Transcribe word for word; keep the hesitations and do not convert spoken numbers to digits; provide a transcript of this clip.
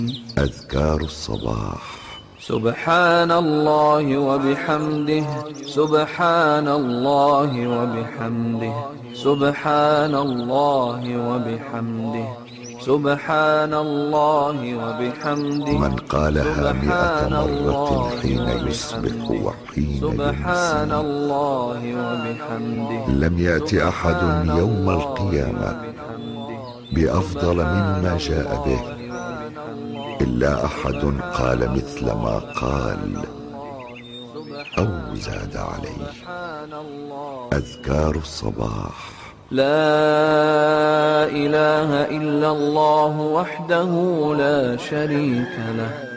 أذكار الصباح. سبحان الله وبحمده، سبحان الله وبحمده، سبحان الله وبحمده، سبحان الله وبحمده. من قالها مئة مرة حين يصبح وحين سبحان الله وبحمده. لم يأت أحد يوم القيامة بأفضل مما جاء به إلا أحد قال مثل ما قال أو زاد عليه. أذكار الصباح. لا إله إلا الله وحده لا شريك له،